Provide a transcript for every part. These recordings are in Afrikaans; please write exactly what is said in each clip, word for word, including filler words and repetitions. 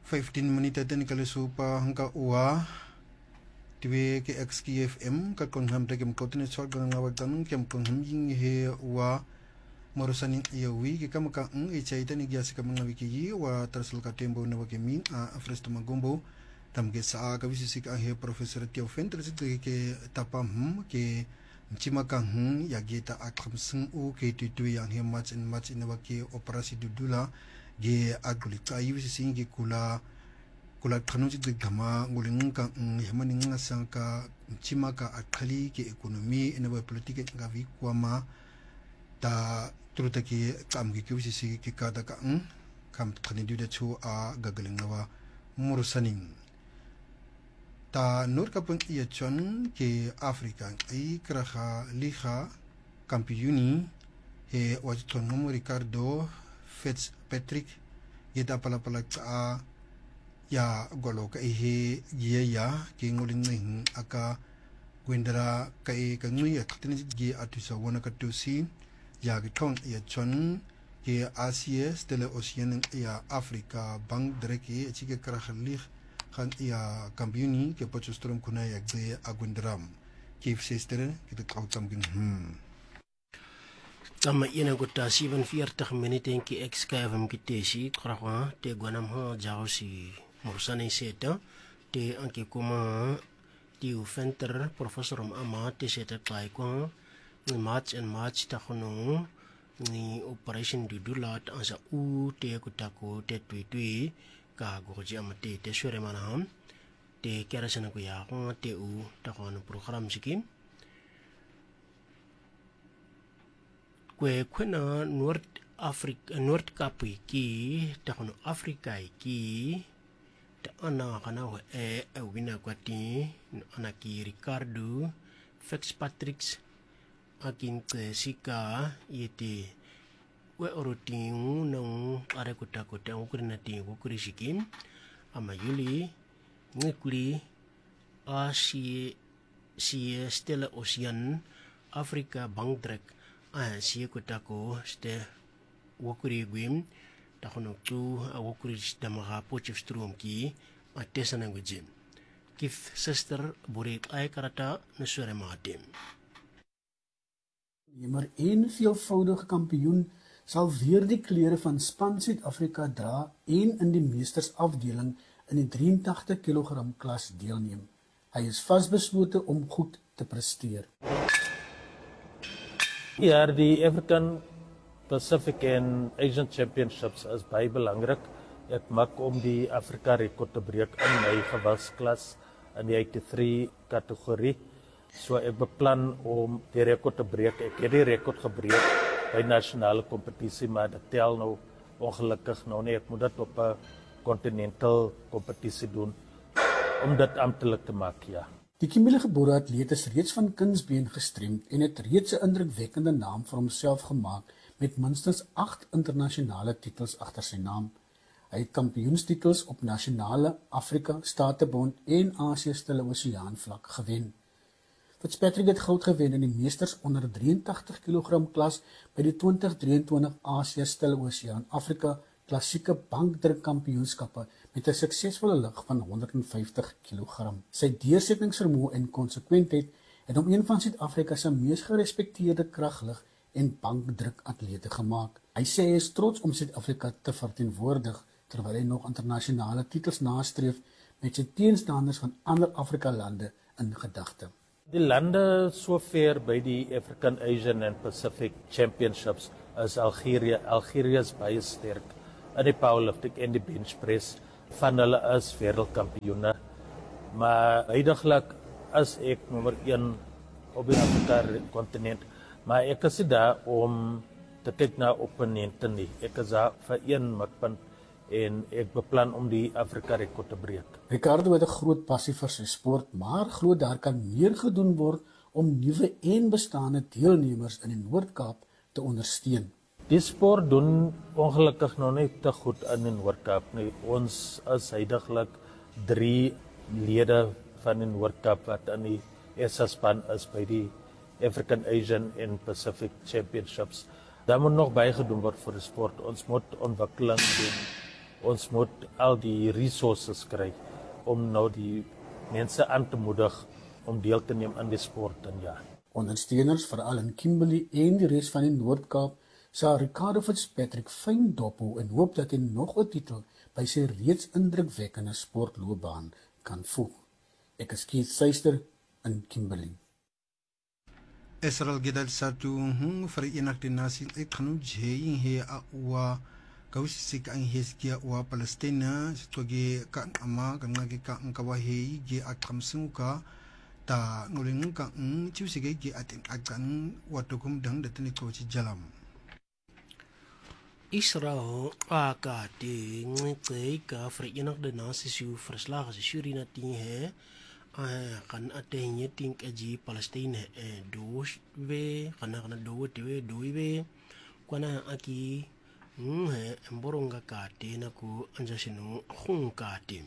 fifteen minute ten kalisupa hangka uwa tiwe ke X K F M ka kongham te kem kotine chot gang ngawatan kem kongham ying he uwa morosani yawi ke kamaka ng ichaita ni gyasi kamang wiki yi wa tarsul ka tembo na wakemi a fresto magombo tamge sa ka visisik a he professor Teo Venter ke tapam ke chimaka hm yagita akham sung u ke tutu yang he match and match in waki operasi dudula ge agulita yi visising ge kula kula thanu chi gama nguling ka yamani nga sangka chimaka akhali ke economy in wa politique nga vi kwama ta turutaki kamgi kibisi ki kada ka ng kam thani du de chu a gagaling nawa murusaning ta nur ka pun ia chon ke afrika ai kraha liha kampiuni he wajton mo Ricardo Fitzpatrick yeda pala pala a ya golo ka he ye ya ki ngulin ning aka gwendara kai ka ngui aktini gi atusa wona ka tusi ya giton ya chon ke Asia stelle ocean ya Afrika bang dreki chike krahli khan ya kambiuni ke pochostrom kuna ya ge agundram kif sister ke de kautam ging hm tama ina gota seventy-four minute ki excavum ki tesi krahwa te gwanam ha jausi mursane seta te anke kuma Teo Venter professor ama te seta kai ko March and March ta khono ni operation dudulat asa u te kutako te tui tui ka goji amate te sure manam te kerasana ko ya ko te u ta khono program sikim kwe kwena North Africa North Cape ki ta khono Africa ki ta ana kana ho e wina kwati ana ki Ricardo Fitzpatrick akin ke sika yete we oroting nang are kota kota ukuri nati ukuri sikim ama yuli ngikuli Asia si stella ocean Afrika bangdrek a si kota ko ste ukuri gwim ta hono tu a ukuri stamaga pochstrom ki atesana ngujim kif sister burik ay karata nasure matim Maar een veelvoudige kampioen sal weer die klere van span Suid-Afrika dra en in die meestersafdeling in die drie-en-tagtig kilogram klas deelneem. Hy is vasbeslote om goed te presteer. Ja, die African Pacific and Asian Championships is baie belangrik. Ek maak om die Afrika rekord te breek in my gewisklas in die eighty-three kategorie. So ek beplan om die rekord te breek. Ek het die rekord gebreek by nasionale kompetisie, maar dit tel nou ongelukkig nou nie. Ek moet dit op 'n continental kompetisie doen om dit amptelik te maak, ja. Die Kimberley-gebore atleet is reeds van kindsbeen gestremd en het reeds 'n indrukwekkende naam vir homself gemaak met minstens agt internasionale titels agter sy naam. Hy het kampioenstitels op nasionale, Afrika, Statebond en Asie Stille Oseaan vlak gewen. Fitzpatrick het goud gewen in die meesters onder drie-en-tagtig kilogram klas by die twenty twenty-three Asie Stille Oseaan Afrika klassieke bankdruk kampioenskappe met 'n suksesvolle lig van one hundred fifty kilogram. Sy deursettingsvermoë en konsekwentheid het hom een van Suid-Afrika se mees gerespekteerde kraglig en bankdruk atlete gemaak. Hy sê hy is trots om Suid-Afrika te verteenwoordig terwyl hy nog internasionale titels nastreef met sy teenstanders van ander Afrika lande in gedagte. Die lande so ver by die African, Asian and Pacific Championships is Algerië. Algerië is baie sterk in die powerlifting en die bench press. Van hulle is wêreldkampioene. Maar huidiglik is ek nommer one op die Afrika kontinent. Maar ek is daar om te kyk na opponente nie. Ek is daar vir een mikpunt en ek beplan om die Afrika rekord te breek. Ricardo het 'n groot passie vir sy sport, maar glo daar kan meer gedoen word om nuwe en bestaande deelnemers in die Noord-Kaap te ondersteun. Die sport doen ongelukkig nog nie te goed in die Noord-Kaap nie. Ons is huidiglik drie lede van die Noord-Kaap wat in die S A span is by die African, Asian and Pacific Championships. Daar moet nog baie gedoen word vir die sport. Ons moet ontwikkeling doen Ons moet al die resources kry om nou die mense aan te moedig om deel te neem aan die sport en ja. Ondersteuners veral in Kimberley en die res van die Noord-Kaap sal Ricardo Fitzpatrick fyn dophou en hoop dat hy nog 'n titel by sy reeds indrukwekkende sportloopbaan kan voeg. Ek is Keith Suister in Kimberley. Israel gedal satu hung Verenigde Naties uitgenoem jeng he awa kausik ang heskia wa Palestina stoge ka ama kan ngaki ka ngkawa he ge akamsuka ta nguling ka ng chiusige ge atin akan watukum dang datani kochi jalam. Israel aka de ngcei ka Verenigde Naties u verslag as Surina ting he kan atenya ting aji Palestina e dos we kana kana do we do we kwana aki he mboronga ka te na ku anjasino khung ka tim.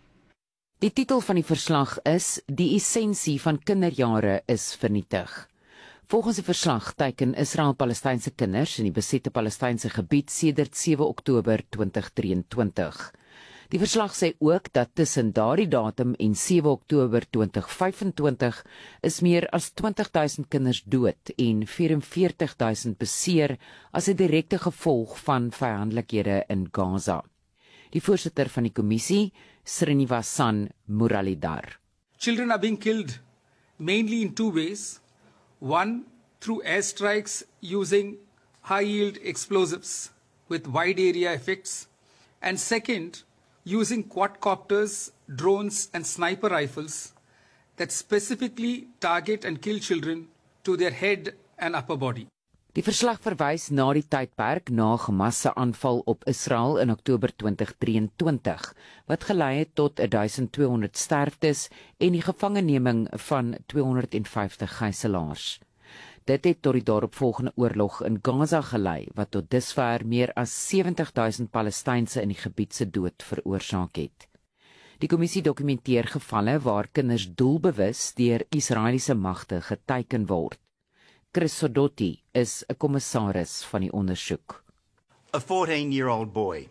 Die titel van die verslag is Die essensie van kinderjare is vernietig. Volgens die verslag teiken Israel-Palestynse kinders in die besette Palestynse gebied sedert sewe Oktober twintig drieëntwintig. Die verslag sê ook dat tussen daardie datum en sewe Oktober twintig vyfentwintig is meer as twintig duisend kinders dood en vyf-en-veertig duisend beseer as 'n direkte gevolg van vyandelikhede in Gaza. Die voorsitter van die kommissie, Srinivasan Muralidhar. Children are being killed mainly in two ways. One, through airstrikes using high-yield explosives with wide area effects. And second, using quadcopters, drones and sniper rifles that specifically target and kill children to their head and upper body. Die verslag verwys na die tydperk na Hamas se aanval op Israel in Oktober twintig drieëntwintig, wat gelei het tot twaalf honderd sterftes en die gevangeneming van tweehonderdvyftig gijslaars. Dit het tot die daaropvolgende oorlog in Gaza gelei, wat tot dusver meer as sewentig duisend Palestynse in die gebied se dood veroorsaak het. Die kommissie dokumenteer gevalle waar kinders doelbewus deur Israeliese magte geteiken word. Chris Sodotti is 'n kommissaris van die ondersoek. A fourteen-year-old boy.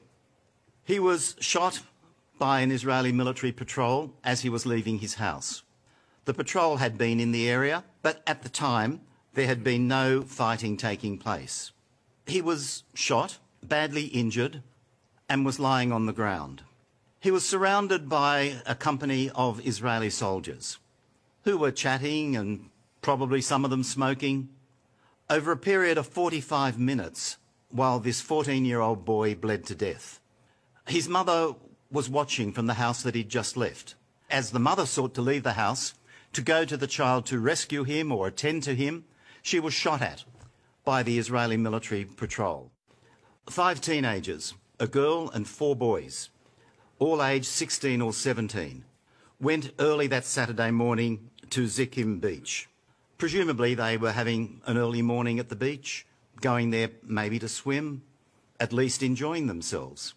He was shot by an Israeli military patrol as he was leaving his house. The patrol had been in the area, but at the time there had been no fighting taking place. He was shot, badly injured, and was lying on the ground. He was surrounded by a company of Israeli soldiers who were chatting and probably some of them smoking, over a period of forty-five minutes while this fourteen-year-old boy bled to death. His mother was watching from the house that he'd just left. As the mother sought to leave the house to go to the child to rescue him or attend to him, she was shot at by the Israeli military patrol. Five teenagers, a girl and four boys, all aged sixteen or seventeen, went early that Saturday morning to Zikkim Beach. Presumably they were having an early morning at the beach, going there maybe to swim, at least enjoying themselves.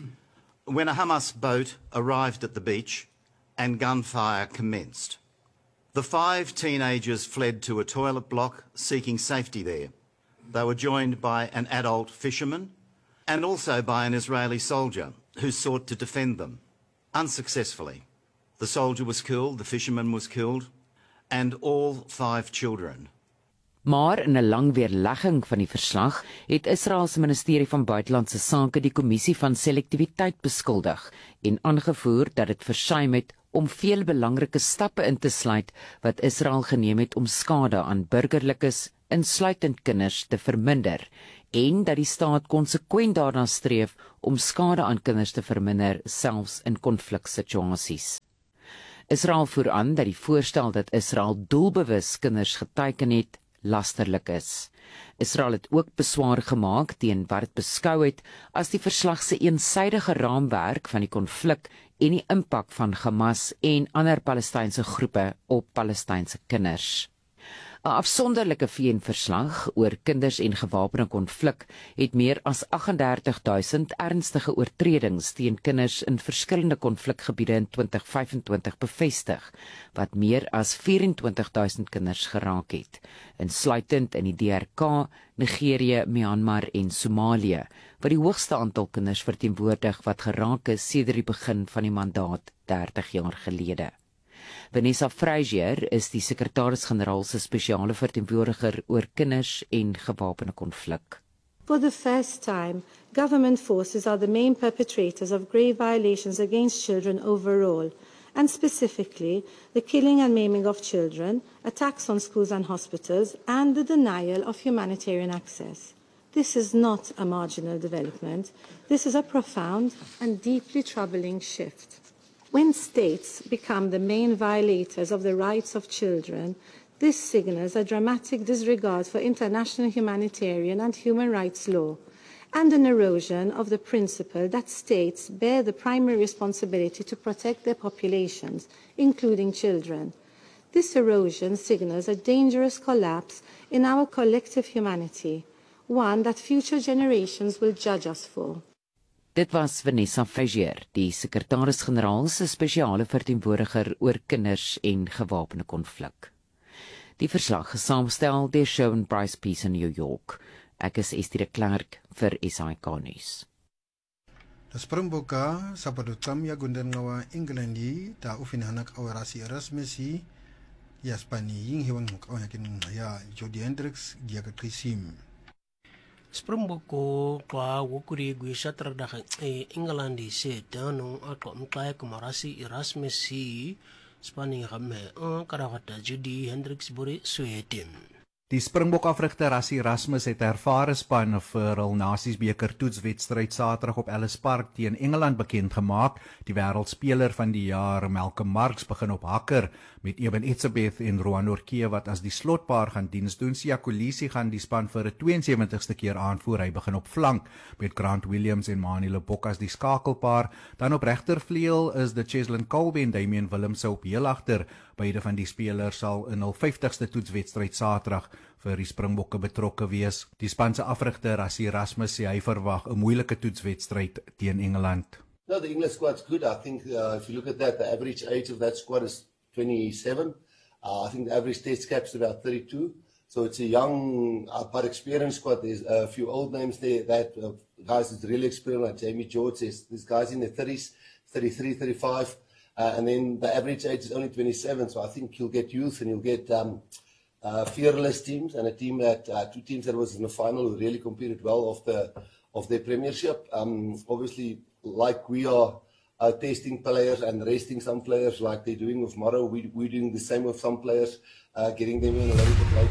When a Hamas boat arrived at the beach and gunfire commenced, the five teenagers fled to a toilet block seeking safety there. They were joined by an adult fisherman and also by an Israeli soldier who sought to defend them, unsuccessfully. The soldier was killed, the fisherman was killed, and all five children. Maar in 'n lang weerlegging van die verslag het Israel se ministerie van buitelandse sake die kommissie van selektiwiteit beskuldig en aangevoer dat dit versuim het om veel belangrike stappe in te sluit wat Israel geneem het om skade aan burgerlikes, insluitend kinders, te verminder en dat die staat konsekwent daarna streef om skade aan kinders te verminder, selfs in konfliksituasies. Israel voer aan dat die voorstel dat Israel doelbewus kinders geteiken het, lasterlik is. Israel het ook beswaar gemaak teen wat dit beskou het as die verslag se eensydige raamwerk van die konflik en die impak van Hamas en ander Palestynse groepe op Palestynse kinders. 'n Afsonderlike V N-verslag oor kinders en gewapende konflik het meer as agt-en-dertig duisend ernstige oortredings teen kinders in verskillende konflikgebiede in twintig vyfentwintig bevestig, wat meer as vyf-en-twintig duisend kinders geraak het, insluitend in die D R K, Nigerië, Myanmar en Somalië, wat die hoogste aantal kinders verteenwoordig wat geraak is sedert die begin van die mandaat dertig jaar gelede. Vanessa Frazier is die sekretaris-generaal se spesiale verteenwoordiger oor kinders en gewapende konflik. For the first time, government forces are the main perpetrators of grave violations against children overall, and specifically the killing and maiming of children, attacks on schools and hospitals, and the denial of humanitarian access. This is not a marginal development. This is a profound and deeply troubling shift. When states become the main violators of the rights of children, this signals a dramatic disregard for international humanitarian and human rights law, and an erosion of the principle that states bear the primary responsibility to protect their populations, including children. This erosion signals a dangerous collapse in our collective humanity, one that future generations will judge us for. Dit was Vanessa Frazier, die sekretaris-generaal se spesiale verteenwoordiger oor kinders en gewapende konflik. Die verslag is saamgestel deur Shaun Bryce Peace in New York. Ek is Estie de Klerk vir S I K Nuus. The Springboka sapadutam ya gundengawa Englandi ta ufinahanak awarasi Erasmusi ya Spani ying hewang kawayakin ya Jody Hendricks dia kakisim. Springbok ko kwa wukuri guisha terdakan e Englandi se tano atwa mkaya kumarasi Erasmusi Spani kame an karawata Jody Hendricks buri suetim. Die Springbok-afrigter Rassie Erasmus het 'n ervare span vir hul Nasiesbeker toetswedstryd Saterdag op Ellis Park teen Engeland bekend gemaak. Die wêreldspeler van die jaar, Malcolm Marx, begin op hakker met Eben Etzebeth en Rowan Orkee wat as die slotpaar gaan diens doen. Siya Kolisi gaan die span vir 'n twee en sewentigste keer aanvoer. Hy begin op flank met Grant Williams en Manie Lebok as die skakelpaar. Dan op regtervleuel is dit Cheslin Kolbe en Damian Willemse op heel agter. Beide van die spelers sal in hul vyftigste toetswedstryd Saterdag vir die Springbokke betrokke wees. Die span se afrigter Rassie Erasmus sê hy verwag 'n moeilike toetswedstryd teen Engeland. No, the English squad's good. I think uh, if you look at that, the average age of that squad is twenty-seven. Uh, I think the average test cap is about thirty-two. So it's a young uh, but experienced squad. There's a few old names there. That uh, guys that's really experienced, like Jamie George. There's, there's guys in their thirties, thirty-three, thirty-five. Uh, and then the average age is only twenty-seven. So I think you'll get youth and you'll get um, uh, fearless teams and a team that uh, two teams that was in the final who really competed well of the of their premiership. Um, obviously, like we are uh, testing players and resting some players, like they're doing with Morrow, we we're doing the same with some players, uh, getting them in a little bit later.